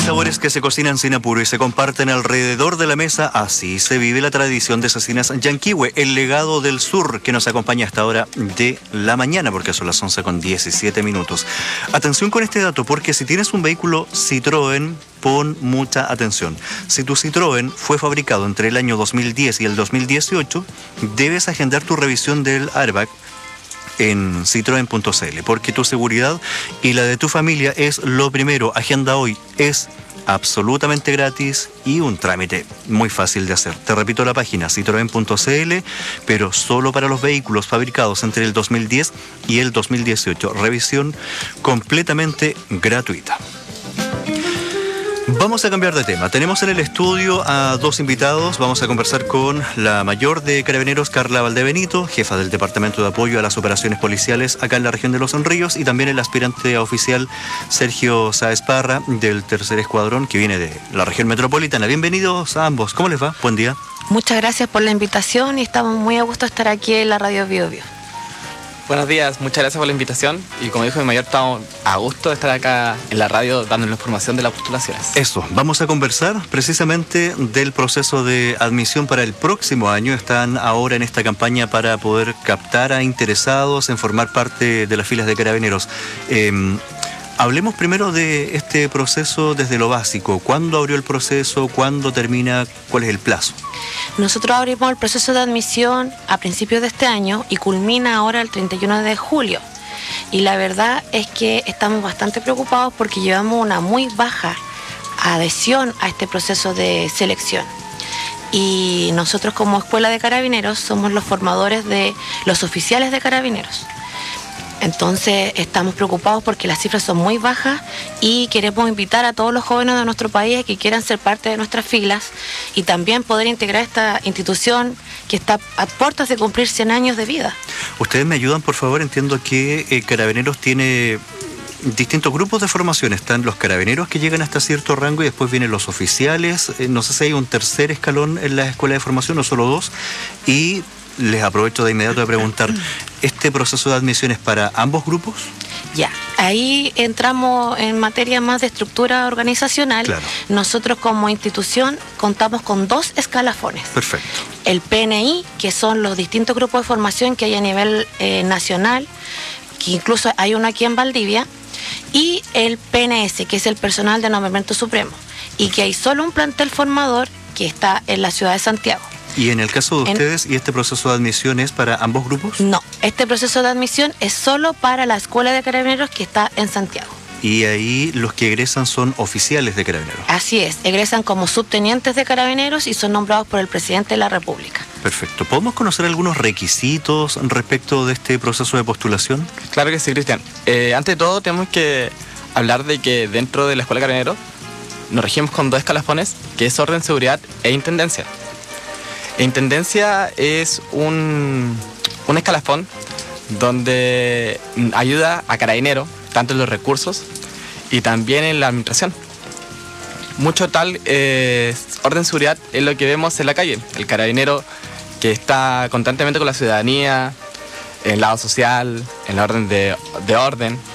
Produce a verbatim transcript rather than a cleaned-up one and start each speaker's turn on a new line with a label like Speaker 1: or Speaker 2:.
Speaker 1: sabores que se cocinan sin apuro y se comparten alrededor de la mesa. Así se vive la tradición de Cecinas Yanquihue, el legado del sur que nos acompaña hasta hora de la mañana, porque son las once con diecisiete minutos. Atención con este dato, porque si tienes un vehículo Citroën, pon mucha atención. Si tu Citroën fue fabricado entre el año dos mil diez y el dos mil dieciocho, debes agendar tu revisión del airbag en citroen punto c l, porque tu seguridad y la de tu familia es lo primero. Agenda hoy, es absolutamente gratis y un trámite muy fácil de hacer. Te repito la página, citroen punto c l, pero solo para los vehículos fabricados entre el dos mil diez y el dos mil dieciocho. Revisión completamente gratuita. Vamos a cambiar de tema. Tenemos en el estudio a dos invitados. Vamos a conversar con la mayor de Carabineros, Carla Valdebenito, jefa del Departamento de Apoyo a las Operaciones Policiales acá en la región de Los Ríos, y también el aspirante a oficial Sergio Sáez Parra, del tercer escuadrón, que viene de la región metropolitana. Bienvenidos a ambos. ¿Cómo les va? Buen día.
Speaker 2: Muchas gracias por la invitación y estamos muy a gusto de estar aquí en la Radio Bio Bio.
Speaker 3: Buenos días, muchas gracias por la invitación y como dijo mi mayor, estamos a gusto de estar acá en la radio dando la información de las postulaciones.
Speaker 1: Eso, vamos a conversar precisamente del proceso de admisión para el próximo año. Están ahora en esta campaña para poder captar a interesados en formar parte de las filas de Carabineros. Eh, Hablemos primero de este proceso desde lo básico. ¿Cuándo abrió el proceso? ¿Cuándo termina? ¿Cuál es el plazo?
Speaker 2: Nosotros abrimos el proceso de admisión a principios de este año y culmina ahora el treinta y uno de julio. Y la verdad es que estamos bastante preocupados porque llevamos una muy baja adhesión a este proceso de selección. Y nosotros como Escuela de Carabineros somos los formadores de los oficiales de Carabineros. Entonces estamos preocupados porque las cifras son muy bajas y queremos invitar a todos los jóvenes de nuestro país a que quieran ser parte de nuestras filas y también poder integrar esta institución que está a puertas de cumplir cien años de vida.
Speaker 1: Ustedes me ayudan, por favor. Entiendo que eh, Carabineros tiene distintos grupos de formación. Están los carabineros que llegan hasta cierto rango y después vienen los oficiales. Eh, no sé si hay un tercer escalón en la escuela de formación o solo dos. Y les aprovecho de inmediato de preguntar, ¿este proceso de admisión es para ambos grupos?
Speaker 2: Ya, ahí entramos en materia más de estructura organizacional.
Speaker 1: Claro.
Speaker 2: Nosotros como institución contamos con dos escalafones.
Speaker 1: Perfecto.
Speaker 2: El P N I, que son los distintos grupos de formación que hay a nivel eh, nacional, que incluso hay uno aquí en Valdivia, y el P N S, que es el personal de nombramiento supremo, y que hay solo un plantel formador que está en la ciudad de Santiago.
Speaker 1: ¿Y en el caso de
Speaker 2: en,
Speaker 1: ustedes, y este proceso de admisión es para ambos grupos?
Speaker 2: No, este proceso de admisión es solo para la Escuela de Carabineros que está en Santiago.
Speaker 1: Y ahí los que egresan son oficiales de Carabineros.
Speaker 2: Así es, egresan como subtenientes de Carabineros y son nombrados por el presidente de la República.
Speaker 1: Perfecto. ¿Podemos conocer algunos requisitos respecto de este proceso de postulación?
Speaker 3: Claro que sí, Cristian. Eh, antes de todo, tenemos que hablar de que dentro de la Escuela de Carabineros nos regimos con dos escalafones, que es orden, seguridad e intendencia. E intendencia es un, un escalafón donde ayuda a Carabineros, tanto en los recursos y también en la administración. Mucho tal eh, orden, seguridad es lo que vemos en la calle. El carabinero que está constantemente con la ciudadanía, en el lado social, en la orden de, de orden,